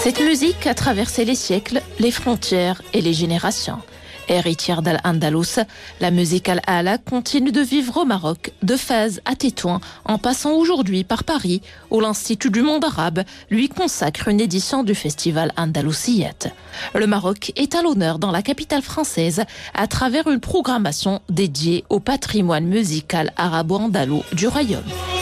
Cette musique a traversé les siècles, les frontières et les générations. Héritière d'Al-Andalus, la musique Al-Ala continue de vivre au Maroc, de Fès à Tétouan, en passant aujourd'hui par Paris, où l'Institut du monde arabe lui consacre une édition du festival Andalusiyat. Le Maroc est à l'honneur dans la capitale française à travers une programmation dédiée au patrimoine musical arabo-andalou du royaume.